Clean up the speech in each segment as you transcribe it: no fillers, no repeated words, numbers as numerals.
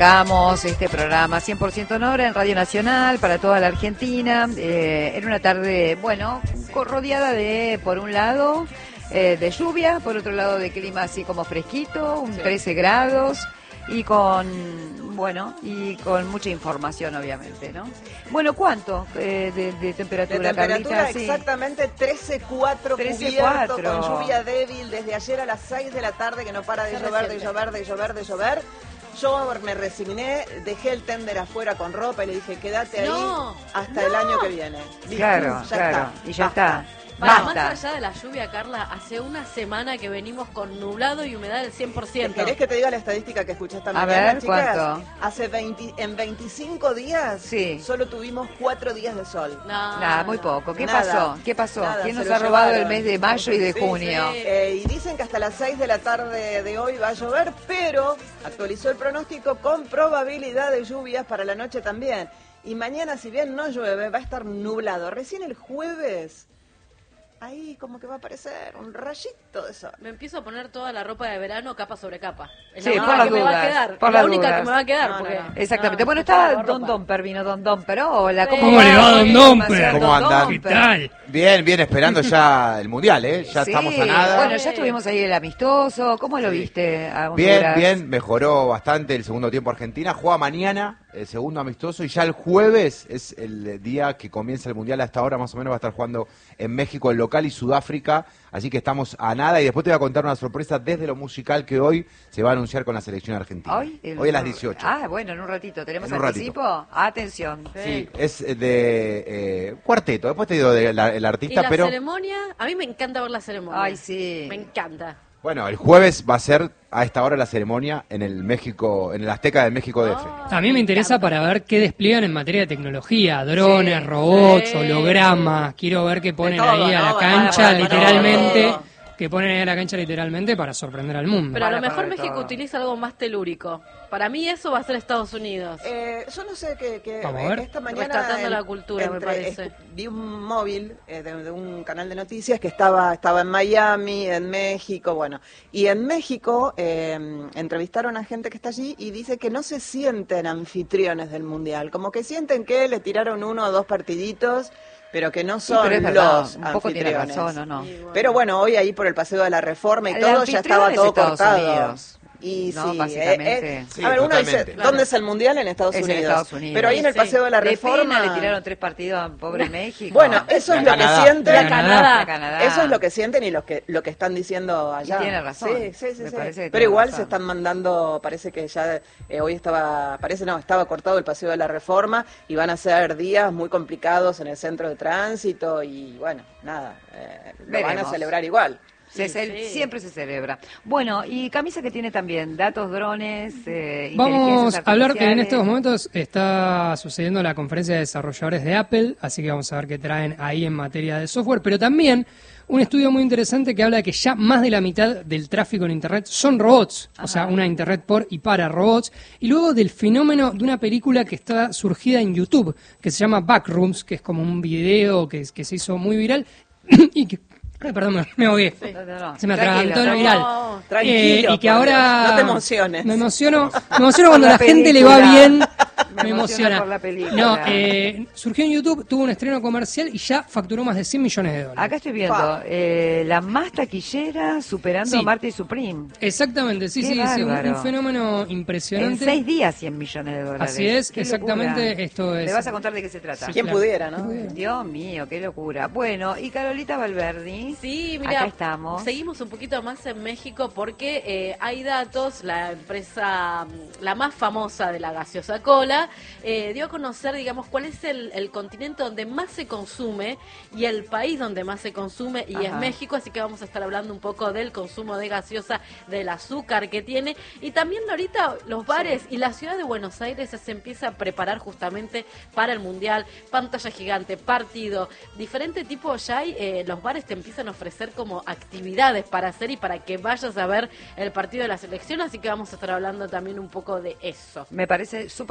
Hagamos este programa 100% Nora en Radio Nacional para toda la Argentina, en una tarde, bueno, rodeada de, por un lado, de lluvia, por otro lado de clima así como fresquito, 13 grados y con mucha información obviamente, ¿no? Bueno, ¿cuánto de temperatura, Carlita? Exactamente 13,4 cubierto, con lluvia débil desde ayer a las 6 de la tarde, que no para de llover. Yo me resigné, dejé el tender afuera con ropa y le dije, quédate ahí hasta el año que viene. ¿Viste? Claro, y ya está. Más allá de la lluvia, Carla, hace una semana que venimos con nublado y humedad del 100%. ¿Querés que te diga la estadística que escuché esta mañana, A ver, chicas? ¿cuánto? En 25 días solo tuvimos 4 días de sol. Nada, muy poco. ¿Qué pasó? Nada, ¿Quién nos ha robado el mes de mayo y de Sí, junio? sí. Y dicen que hasta las 6 de la tarde de hoy va a llover, pero actualizó el pronóstico con probabilidad de lluvias para la noche también. Y mañana, si bien no llueve, va a estar nublado. Recién el jueves, ahí como que va a aparecer un rayito de sol. Me empiezo a poner toda la ropa de verano capa sobre capa. Es Sí, la por única las que me va a dudas, quedar. por Es las la única dudas. que me va a quedar. No, porque, no. Exactamente. Bueno, está está Don Domper, vino Don Domper. Hola, ¿cómo ¿Cómo le va, Don Domper? ¿Cómo andan? ¿Qué tal? Bien, esperando ya el Mundial, ¿eh? Ya Sí, estamos a nada. Bueno, ya estuvimos ahí el amistoso. ¿Cómo lo viste a Bien, Honduras? mejoró bastante el segundo tiempo Argentina. Juega mañana el segundo amistoso y ya el jueves es el día que comienza el Mundial. Hasta ahora más o menos va a estar jugando en México el local y Sudáfrica. Así que estamos a nada y después te voy a contar una sorpresa desde lo musical que hoy se va a anunciar con la selección argentina. Hoy a las 18. Ah, bueno, en un ratito. ¿Tenemos En un anticipo? Atención. Sí, es de cuarteto. Después te digo el artista, ¿Y la pero ceremonia? A mí me encanta ver la ceremonia. Ay, sí. Me encanta. bueno, el jueves va a ser a esta hora la ceremonia en el México, en el Azteca de México DF. A mí me interesa para ver qué despliegan en materia de tecnología, drones, robots, hologramas. Quiero ver qué ponen todo, ahí a ¿no? la Van cancha a poner literalmente, todo. que ponen ahí a la cancha literalmente para sorprender al mundo. Pero a lo Van a mejor poner México todo. utiliza algo más telúrico. Para mí eso va a ser Estados Unidos. Yo no sé qué Vamos a ver. esta mañana Rescatando la cultura, me parece. Vi un móvil de un canal de noticias que estaba en Miami, en México, bueno, y en México entrevistaron a gente que está allí y dice que no se sienten anfitriones del Mundial, como que sienten que le tiraron 1 o 2 partiditos, pero que no Sí, son pero es verdad, los un poco tiene anfitriones. razón, ¿o no? Sí, bueno. Pero bueno, hoy ahí por el Paseo de la Reforma y El todo ya anfitrión estaba es todo Estados cortado. Unidos. Y No, sí, básicamente. Sí, a ver, uno dice, totalmente. Claro. ¿dónde es el Mundial? En Estados Es en Unidos. Estados Unidos. Pero ahí en el Sí. Paseo de la De Reforma pena le tiraron 3 partidos a pobre México. Bueno, eso es La lo que Canadá. sienten. La Canadá. La Canadá. Eso es lo que sienten y lo que están diciendo allá. Y tiene razón. Sí. Me parece que Pero tiene igual razón. se están mandando, parece que ya hoy estaba cortado el Paseo de la Reforma y van a ser días muy complicados en el centro de tránsito y bueno, nada, lo van a Veremos. celebrar igual. Sí. Siempre se celebra. Bueno, y Camisa que tiene también datos, drones, Vamos inteligencias a hablar que en artificiales. estos momentos está sucediendo la conferencia de desarrolladores de Apple, así que vamos a ver qué traen ahí en materia de software, pero también un estudio muy interesante que habla de que ya más de la mitad del tráfico en Internet son robots, o sea, una Internet por y para robots, y luego del fenómeno de una película que está surgida en YouTube, que se llama Backrooms, que es como un video que se hizo muy viral y que... Ay, perdón, me ahogué. No. Se me Tranquilo, atragantó el tranquilo. viral. No, tranquilo, y que por ahora... Dios, no te emociones. Me emociono cuando la la gente le va película. bien. Me Me emociona emociona. por la película. No, surgió en YouTube, tuvo un estreno comercial y ya facturó más de $100 millones. Acá estoy viendo la más taquillera superando Sí. a Marta y Supreme. Exactamente, sí, Qué sí, sí, bárbaro. un fenómeno En impresionante. 6 días, $100 millones. Así es, Qué exactamente, locura. esto es... ¿Me vas a contar de qué se trata? Sí, ¿Quién claro. pudiera, no? Dios mío, qué locura. Bueno, y Carolita Valverdi. Sí, mira, Acá estamos. seguimos un poquito más en México porque hay datos, la empresa, la más famosa de la gaseosa cola, dio a conocer, digamos, cuál es el continente donde más se consume y el país donde más se consume, y es Ajá. México, así que vamos a estar hablando un poco del consumo de gaseosa, del azúcar que tiene, y también ahorita los bares y la ciudad de Buenos Aires se empieza a preparar justamente para el Mundial, pantalla gigante, partido, diferente tipo ya hay, los bares te empiezan a ofrecer como actividades para hacer y para que vayas a ver el partido de la selección, así que vamos a estar hablando también un poco de eso. Me parece súper lindo, porque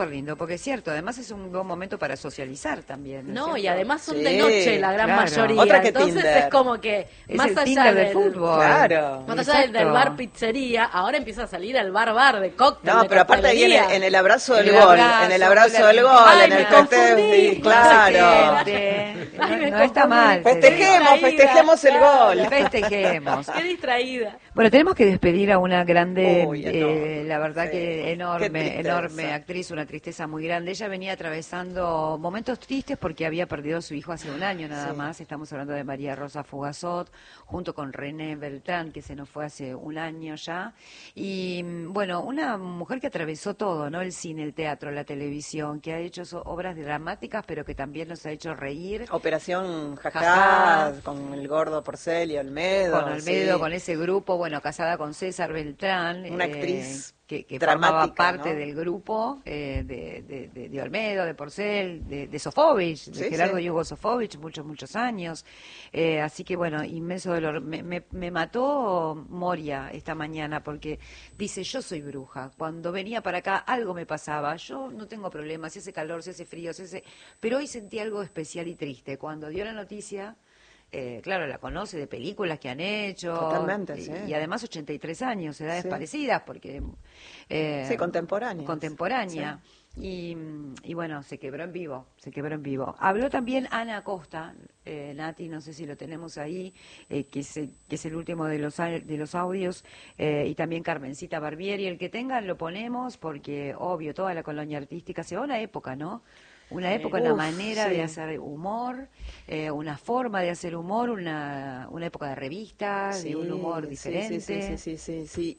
porque es cierto, además es un buen momento para socializar también. No, y cierto? además son Sí, de noche la gran claro. mayoría. Otra que Entonces Tinder. es como que Es más el allá Tinder del fútbol. Claro. Más allá del Exacto. bar pizzería, ahora empieza a salir al bar de cóctel. No, de pero aparte ahí coctelería. en el abrazo En del el gol, abrazo, en el abrazo del gol, Ay, en el me confundí. festejo, claro. No, me no está confundí. mal. Festejemos el gol. Festejemos. Qué distraída. Bueno, tenemos que despedir a una grande, Uy, enorme. la verdad Sí. que Qué enorme, tristeza. enorme actriz, una tristeza muy grande. Ella venía atravesando momentos tristes porque había perdido a su hijo hace un año nada Sí. más. Estamos hablando de María Rosa Fugazot, junto con René Beltrán, que se nos fue hace un año ya. Y bueno, una mujer que atravesó todo, ¿no? El cine, el teatro, la televisión, que ha hecho obras dramáticas, pero que también nos ha hecho reír. Operación Jajá. Jajá, con el gordo Porcel y Olmedo. Con Olmedo, sí. con ese grupo, bueno, casada con César Beltrán. Una actriz que dramática, formaba parte ¿no? del grupo de Olmedo, de Porcel, de Sofovich, de Sí, Gerardo sí. y Hugo Sofovich, muchos años. Así que bueno, inmenso dolor. Me mató Moria esta mañana porque dice, yo soy bruja. Cuando venía para acá algo me pasaba. Yo no tengo problemas, si hace calor, si hace frío, pero hoy sentí algo especial y triste. Cuando dio la noticia... claro, la conoce de películas que han hecho. Totalmente, y, sí. y además 83 años, edades Sí. parecidas, porque... Sí, contemporáneas. Contemporánea. Y bueno, se quebró en vivo, Habló también Ana Acosta, Nati, no sé si lo tenemos ahí, que es el último de los audios, y también Carmencita Barbieri. El que tengan lo ponemos, porque obvio, toda la colonia artística se va a una época, ¿no? Una época, una Uf, manera sí. de hacer humor, una forma de hacer humor, una época de revistas, de un humor diferente. Sí.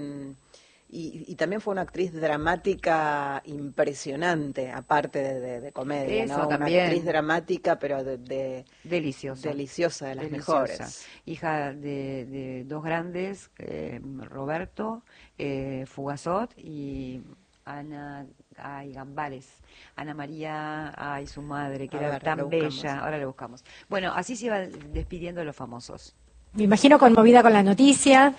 Y también fue una actriz dramática impresionante, aparte de comedia, Eso ¿no? también. Una actriz dramática, pero Deliciosa. deliciosa, de las Deliciosa. mejores. Hija de dos grandes, Roberto Fugazot y Ana Gambares. Ana María, su madre, que A era ver, tan lo buscamos. bella. Ahora lo buscamos. Bueno, así se iban despidiendo los famosos. Me imagino conmovida con la noticia.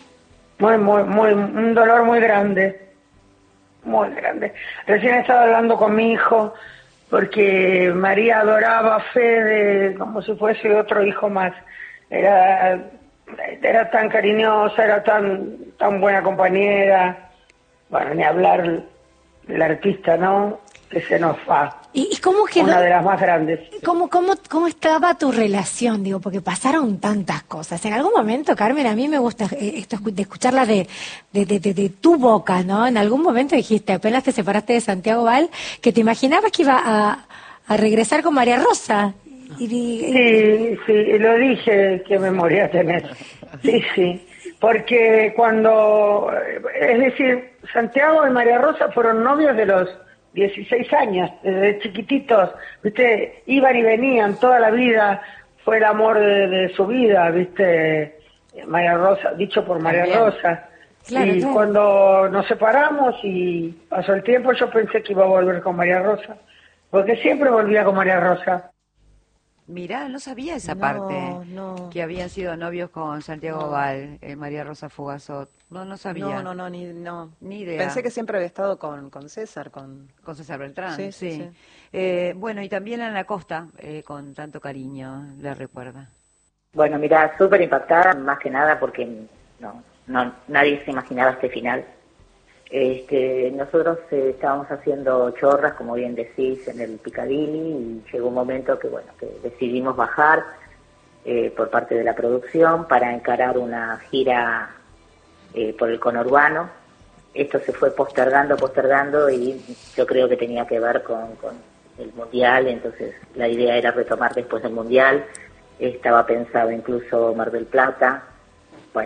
Un dolor muy grande. Recién estaba hablando con mi hijo porque María adoraba a Fede como si fuese otro hijo más. Era tan cariñosa, era tan buena compañera. Bueno, ni hablar del artista, ¿no? Que se nos va. ¿Y cómo quedó? Una de las más grandes. ¿Cómo estaba tu relación? Digo, porque pasaron tantas cosas. En algún momento, Carmen, a mí me gusta esto de escucharla de tu boca, ¿no? En algún momento dijiste, apenas te separaste de Santiago Val, que te imaginabas que iba a regresar con María Rosa. Sí, lo dije, qué memoria tenés. Sí, porque es decir, Santiago y María Rosa fueron novios de los 16 años, desde chiquititos, ¿viste? Iban y venían toda la vida, fue el amor de su vida, ¿viste? María Rosa, dicho por María También. Rosa. Claro, y claro. cuando nos separamos y pasó el tiempo, yo pensé que iba a volver con María Rosa, porque siempre volvía con María Rosa. Mirá, no sabía esa No, parte, no. que habían sido novios con Santiago No. Val, María Rosa Fugazot. No sabía. No, Ni idea. Pensé que siempre había estado con César, con Con César Beltrán, Sí, sí. sí. Bueno, y también Ana Costa, con tanto cariño, le recuerda. Bueno, mira, súper impactada, más que nada porque nadie se imaginaba este final. Nosotros estábamos haciendo chorras, como bien decís, en el Piccadilly, y llegó un momento que decidimos bajar por parte de la producción para encarar una gira por el conurbano. Esto se fue postergando y yo creo que tenía que ver con el Mundial, entonces la idea era retomar después del Mundial. Estaba pensado incluso Mar del Plata. Bueno,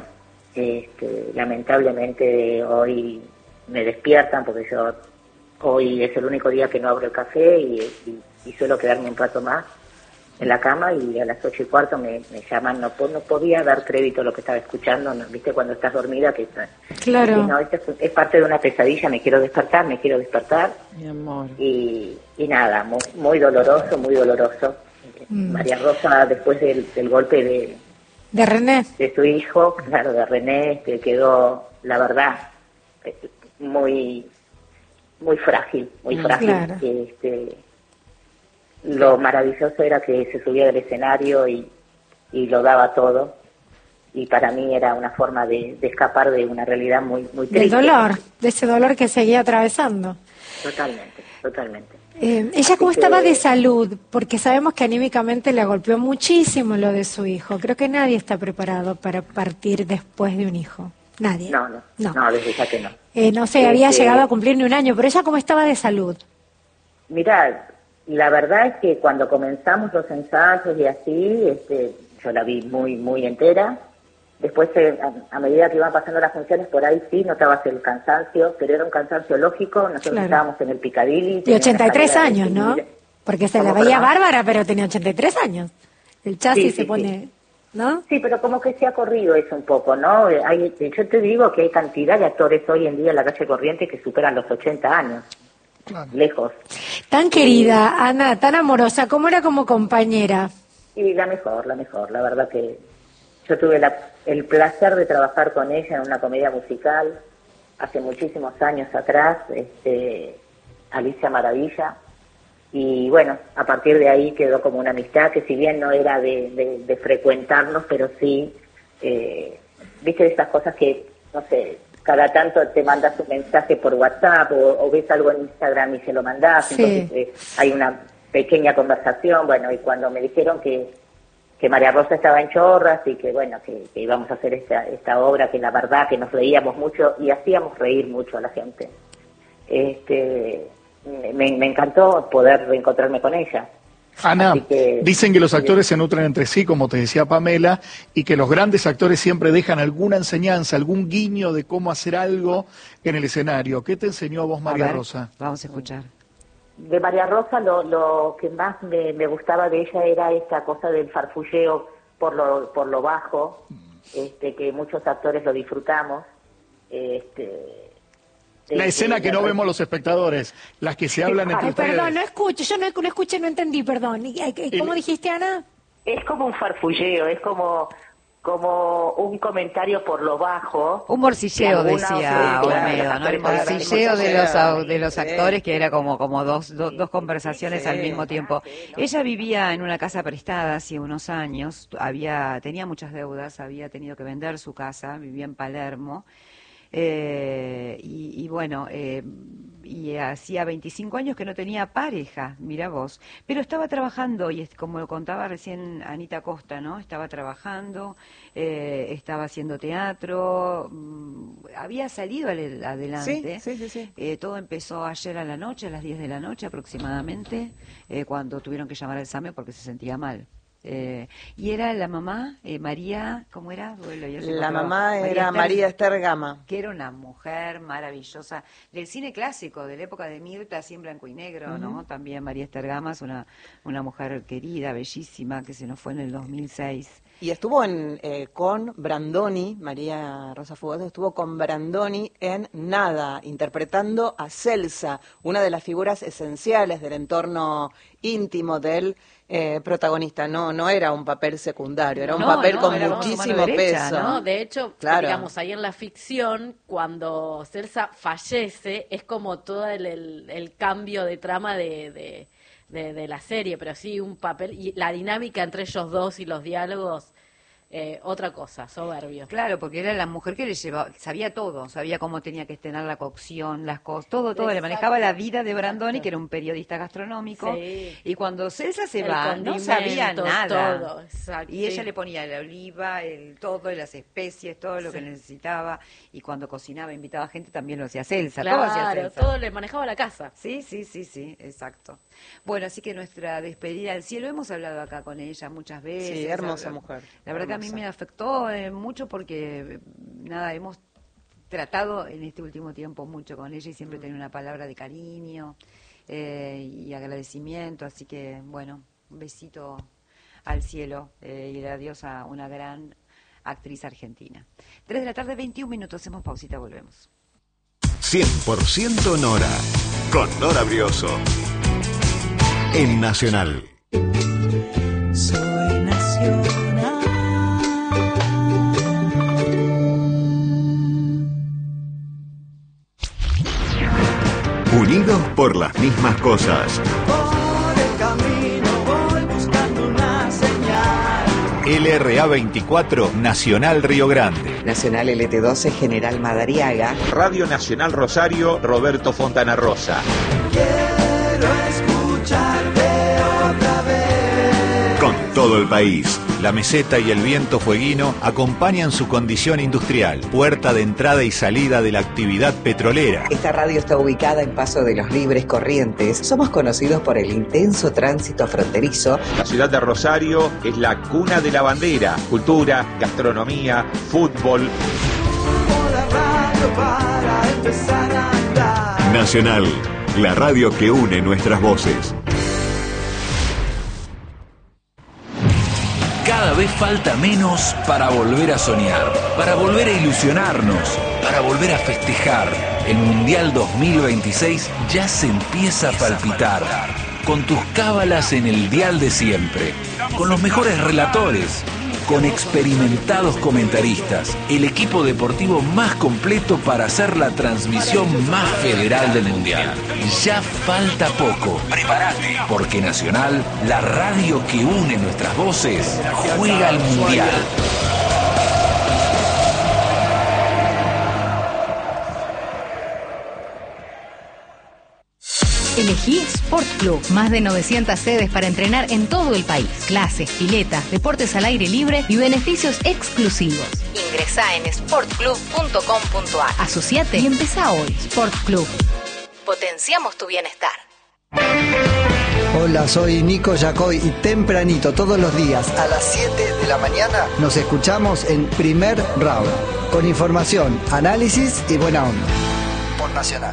lamentablemente hoy me despiertan porque hoy es el único día que no abro el café y suelo quedarme un rato más en la cama, y a las 8:15 me llaman. No podía dar crédito a lo que estaba escuchando, ¿no? ¿Viste? Cuando estás dormida Claro. no, esto es parte de una pesadilla, me quiero despertar. mi amor. Y nada, muy doloroso. María Rosa, después del golpe De René. de su hijo, claro, de René, que quedó, la verdad, muy muy frágil, muy frágil. Claro. Lo maravilloso era que se subía del escenario y lo daba todo. Y para mí era una forma de escapar de una realidad muy, muy triste. Del dolor, de ese dolor que seguía atravesando. Totalmente. ¿Ella cómo estaba de salud? Porque sabemos que anímicamente le golpeó muchísimo lo de su hijo. Creo que nadie está preparado para partir después de un hijo. Nadie. No, desde ya que no. No sé, había llegado a cumplir ni un año, pero ella cómo estaba de salud. Mirá, la verdad es que cuando comenzamos los ensayos y así, yo la vi muy, muy entera. Después, a medida que iban pasando las funciones, por ahí sí notabas el cansancio, pero era un cansancio lógico. Nosotros estábamos en el Piccadilly. Y 83 años, ¿no? Porque se la veía bárbara, pero tenía 83 años. El chasis se pone, ¿no? Sí, pero como que se ha corrido eso un poco, ¿no? Yo te digo que hay cantidad de actores hoy en día en la calle Corrientes que superan los 80 años. Claro. Lejos. Tan querida, Ana, tan amorosa, ¿cómo era como compañera? Y la mejor, la verdad que yo tuve el placer de trabajar con ella en una comedia musical hace muchísimos años atrás, Alicia Maravilla, y bueno, a partir de ahí quedó como una amistad que si bien no era de frecuentarnos, pero sí, viste esas cosas que, no sé, cada tanto te mandas un mensaje por WhatsApp o ves algo en Instagram y se lo mandás, entonces hay una pequeña conversación, bueno, y cuando me dijeron que María Rosa estaba en Chorras y que bueno, que íbamos a hacer esta obra, que la verdad que nos reíamos mucho y hacíamos reír mucho a la gente. Me encantó poder reencontrarme con ella. Ana, dicen que los actores se nutren entre sí, como te decía Pamela, y que los grandes actores siempre dejan alguna enseñanza, algún guiño de cómo hacer algo en el escenario. ¿Qué te enseñó a vos, María Rosa? Vamos a escuchar. De María Rosa lo que más me gustaba de ella era esta cosa del farfulleo por lo bajo, que muchos actores lo disfrutamos. La escena que no vemos los espectadores, las que se hablan entre ustedes. Perdón, no escucho, yo no escuché, no entendí, perdón. ¿Cómo dijiste, Ana? Es como un farfulleo, es como un comentario por lo bajo. Un morcilleo, decía Olmedo, ¿no? El morcilleo de los actores, que era como dos conversaciones al mismo tiempo. Ella vivía en una casa prestada hace unos años, tenía muchas deudas, había tenido que vender su casa, vivía en Palermo. Y bueno, y hacía 25 años que no tenía pareja, mira vos, pero estaba trabajando, y como lo contaba recién Anita Costa, ¿no? Estaba trabajando, estaba haciendo teatro, había salido adelante. Sí. Todo empezó ayer a la noche, a las 10 de la noche aproximadamente, cuando tuvieron que llamar al SAME porque se sentía mal. Y era la mamá, María, ¿cómo era? La mamá era María Esther Gama. Que era una mujer maravillosa del cine clásico, de la época de Mirta, así en blanco y negro, ¿no? También María Esther Gama es una mujer querida, bellísima, que se nos fue en el 2006. Y estuvo con Brandoni, María Rosa Fugato estuvo con Brandoni en Nada, interpretando a Celsa, una de las figuras esenciales del entorno íntimo del protagonista. No era un papel secundario, era un papel con muchísimo peso. ¿No? De hecho, digamos, ahí en la ficción, cuando Celsa fallece, es como todo el cambio de trama de la serie, pero sí un papel, y la dinámica entre ellos dos y los diálogos, otra cosa, soberbio. Claro, porque era la mujer que le llevaba, sabía todo, sabía cómo tenía que estrenar la cocción, las cosas, todo, le manejaba la vida de Brandoni, que era un periodista gastronómico, y cuando Celsa se va, no sabía nada, todo, y ella le ponía la oliva, todo, las especies, todo lo que necesitaba, y cuando cocinaba, invitaba gente, también lo hacía Celsa, claro, todo hacía Celsa. Todo le manejaba la casa. Sí, exacto. Bueno, así que nuestra despedida al cielo, hemos hablado acá con ella muchas veces. Sí, hermosa mujer. La verdad que a mí me afectó mucho porque, hemos tratado en este último tiempo mucho con ella y siempre tenía una palabra de cariño y agradecimiento, así que, bueno, un besito al cielo y el adiós a una gran actriz argentina. 3 de la tarde, 21 minutos, hacemos pausita, volvemos. 100% Nora, con Nora Brioso, en Nacional. Soy Nacional. por las mismas cosas. Por el camino voy buscando una señal. LRA 24, Nacional Río Grande. Nacional LT12, General Madariaga. Radio Nacional Rosario, Roberto Fontana Rosa. Quiero escucharte otra vez. Con todo el país. La meseta y el viento fueguino acompañan su condición industrial, puerta de entrada y salida de la actividad petrolera. Esta radio está ubicada en Paso de los Libres, Corrientes. Somos conocidos por el intenso tránsito fronterizo. La ciudad de Rosario es la cuna de la bandera, cultura, gastronomía, fútbol. Para empezar a andar. Nacional, la radio que une nuestras voces. Cada vez falta menos para volver a soñar, para volver a ilusionarnos, para volver a festejar. El Mundial 2026 ya se empieza a palpitar. Con tus cábalas en el dial de siempre, con los mejores relatores, con experimentados comentaristas, el equipo deportivo más completo para hacer la transmisión más federal del Mundial. Ya falta poco. Prepárate, porque Nacional, la radio que une nuestras voces, juega al Mundial. Elegí Sport Club. Más de 900 sedes para entrenar en todo el país. Clases, piletas, deportes al aire libre y beneficios exclusivos. Ingresá en sportclub.com.ar. Asociate y empezá hoy. Sport Club. Potenciamos tu bienestar. Hola, soy Nico Yacoy y tempranito todos los días a las 7 de la mañana nos escuchamos en Primer Round. Con información, análisis y buena onda. Por Nacional.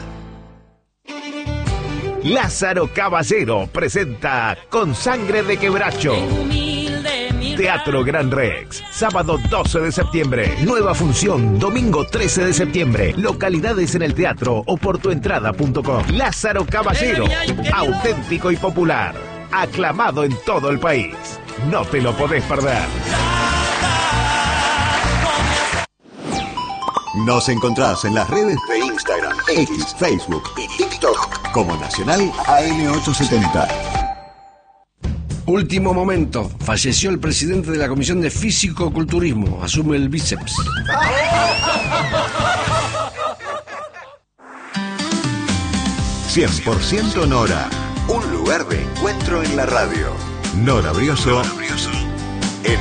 Lázaro Caballero presenta Con Sangre de Quebracho. Teatro Gran Rex, sábado 12 de septiembre. Nueva función, domingo 13 de septiembre. Localidades en el teatro o por tuentrada.com. Lázaro Caballero, auténtico y popular. Aclamado en todo el país. No te lo podés perder. Nos encontrás en las redes de Instagram, X, Facebook y TikTok como Nacional AM870. Último momento. Falleció el presidente de la Comisión de Físico-Culturismo. Asume el bíceps. «100% Nora». Un lugar de encuentro en la radio. Nora Brioso